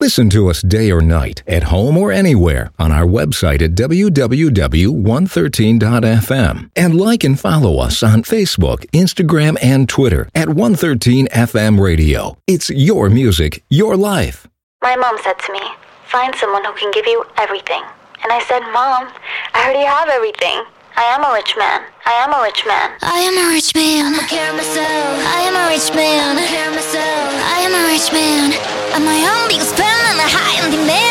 Listen to us day or night, at home or anywhere, on our website at www.113.fm. And like and follow us on Facebook, Instagram, and Twitter at 113FM Radio. It's your music, your life. My mom said to me, find someone who can give you everything. And I said, Mom, I already have everything. I am a rich man. I am a rich man. I am a rich man. I care myself. I am a rich man. I care myself. I am a rich man. I'm my own biggest fan and a high and the man.